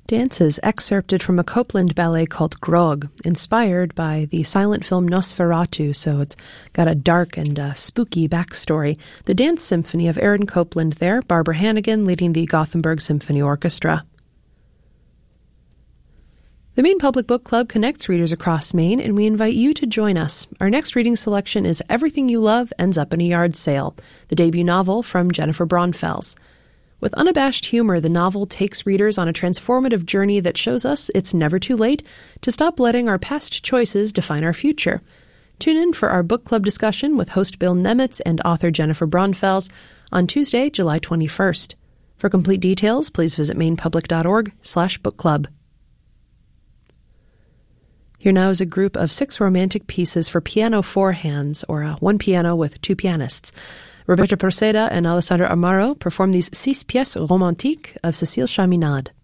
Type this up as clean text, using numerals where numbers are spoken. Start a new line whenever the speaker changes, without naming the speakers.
Dance is excerpted from a Copland ballet called Grog, inspired by the silent film Nosferatu, so it's got a dark and spooky backstory. The Dance Symphony of Aaron Copland there, Barbara Hannigan leading the Gothenburg Symphony Orchestra. The Maine Public Book Club connects readers across Maine, and we invite you to join us. Our next reading selection is Everything You Love Ends Up in a Yard Sale, the debut novel from Jennifer Braunfels. With unabashed humor, the novel takes readers on a transformative journey that shows us it's never too late to stop letting our past choices define our future. Tune in for our book club discussion with host Bill Nemitz and author Jennifer Braunfels on Tuesday, July 21st. For complete details, please visit mainepublic.org/bookclub. Here now is a group of 6 romantic pieces for piano 4 hands, or one piano with 2 pianists. Roberto Proceda and Alessandro Amaro perform these 6 pièces romantiques of Cécile Chaminade.